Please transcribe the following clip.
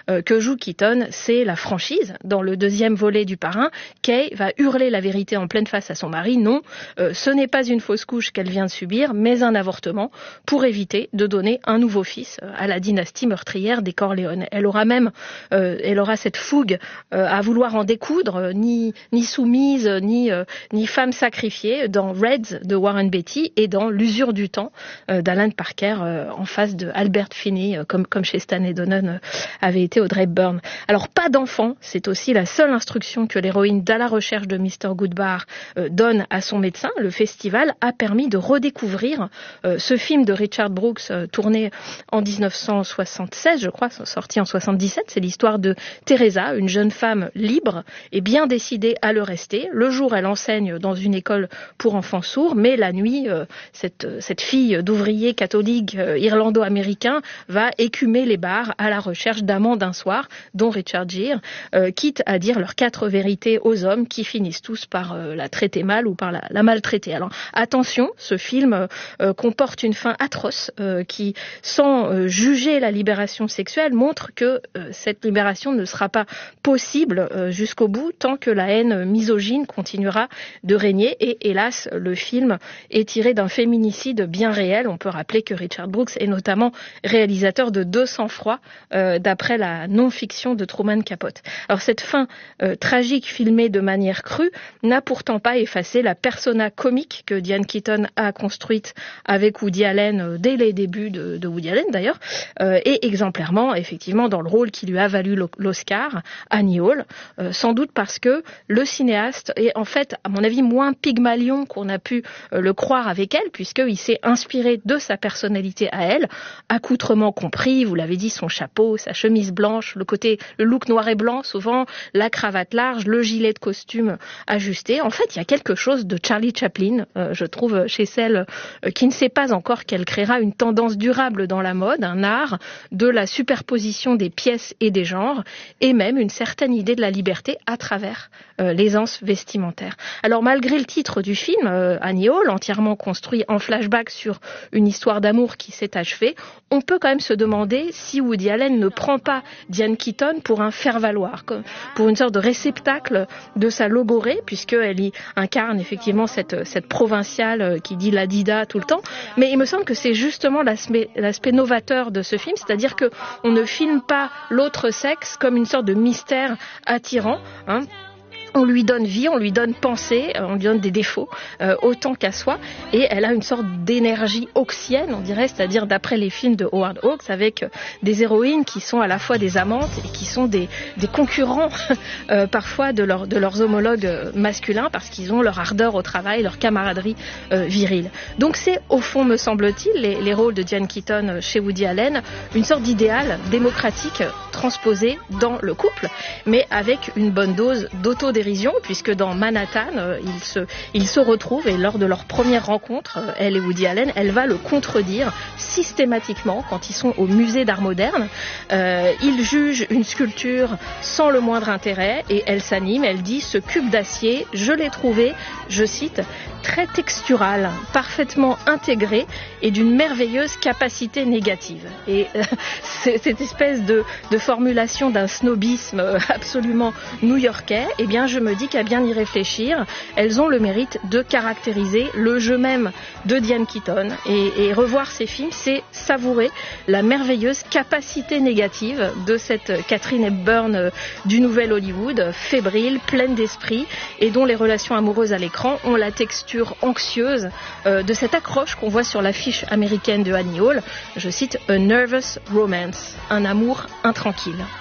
que joue Keaton, c'est la franchise. Dans le deuxième volet du Parrain, Kay va hurler la vérité en pleine face à son mari. Non, ce n'est pas une fausse couche qu'elle vient de subir, mais un avortement pour éviter de donner un nouveau fils à la dynastie meurtrière des Corleone. Elle aura cette fougue à vouloir en découdre, ni soumise, ni femme sacrifiée, dans Reds de Warren Beatty et dans L'usure du temps d'Alan Parker, en face de Albert Finney, comme chez Stanley Donen avait été Audrey Hepburn. Alors, pas d'enfant, c'est aussi la seule instruction que l'héroïne d'À la recherche de Mr. Goodbar donne à son médecin. Le festival a permis de redécouvrir ce film de Richard Brooks, tourné en 1976, je crois, sorti en 77. C'est l'histoire de Teresa, une jeune femme libre et bien décidée à le rester. Le jour, elle enseigne dans une école pour enfants sourds, mais la nuit, cette fille d'ouvrier catholique irlando-américain va écumer les bars à la recherche d'amants d'un soir, dont Richard Gere, quitte à dire leurs 4 vérités aux hommes qui finissent tous par la traiter mal ou par la maltraiter. Alors attention, ce film comporte une fin atroce qui, sans juger la libération sexuelle, montre que cette libération ne sera pas possible jusqu'au bout tant que la haine misogyne continuera de régner. Et hélas, le film est tiré d'un féminicide bien réel. On peut rappeler que Richard Brooks est notamment réalisateur de 200 froid, d'après la non-fiction de Truman Capote. Alors cette fin tragique filmée de manière crue n'a pourtant pas effacé la persona comique que Diane Keaton a construite avec Woody Allen dès les débuts de Woody Allen d'ailleurs, et exemplairement effectivement dans le rôle qui lui a valu l'Oscar, Annie Hall, sans doute parce que le cinéaste est en fait, à mon avis, moins Pygmalion qu'on a pu le croire avec elle, puisqu'il s'est inspiré de sa personnalité à elle, accoutrement compris, vous l'avez dit, son chapeau, sa chemise blanche, le look noir et blanc souvent, la cravate large, le gilet de costume ajusté. En fait, il y a quelque chose de Charlie Chaplin, je trouve, chez celle qui ne sait pas encore qu'elle créera une tendance durable dans la mode, un art de la superposition des pièces et des genres, et même une certaine idée de la liberté à travers l'aisance vestimentaire. Alors malgré le titre du film, Annie Hall, entièrement construit en flashback sur une histoire d'amour qui s'est achevée, on peut quand même se demander si Woody Allen ne prend pas Diane Keaton pour un faire-valoir, pour une sorte de réceptacle de sa logorée, puisqu'elle y incarne effectivement cette provinciale qui dit la dida tout le temps. Mais il me semble que c'est justement l'aspect novateur de ce film, c'est-à-dire que on ne filme pas l'autre sexe comme une sorte de mystère attirant, hein. On lui donne vie, on lui donne pensée, on lui donne des défauts, autant qu'à soi, et elle a une sorte d'énergie hawksienne, on dirait, c'est-à-dire d'après les films de Howard Hawks, avec des héroïnes qui sont à la fois des amantes et qui sont des concurrents parfois de leurs homologues masculins, parce qu'ils ont leur ardeur au travail, leur camaraderie virile. Donc c'est, au fond, me semble-t-il, les rôles de Diane Keaton chez Woody Allen, une sorte d'idéal démocratique transposé dans le couple, mais avec une bonne dose d'autodérision, puisque dans Manhattan, ils se retrouvent, et lors de leur première rencontre, elle et Woody Allen, elle va le contredire systématiquement quand ils sont au musée d'art moderne. Il juge une sculpture sans le moindre intérêt, et elle s'anime, elle dit: ce cube d'acier, je l'ai trouvé, je cite, très textural, parfaitement intégré et d'une merveilleuse capacité négative. Et cette espèce de formulation d'un snobisme absolument new-yorkais, eh bien je me dis qu'à bien y réfléchir, elles ont le mérite de caractériser le jeu même de Diane Keaton, et revoir ces films, c'est savourer la merveilleuse capacité négative de cette Katharine Hepburn du nouvel Hollywood, fébrile, pleine d'esprit, et dont les relations amoureuses à l'écran ont la texture anxieuse de cette accroche qu'on voit sur l'affiche américaine de Annie Hall. Je cite: A nervous romance, un amour intranquille.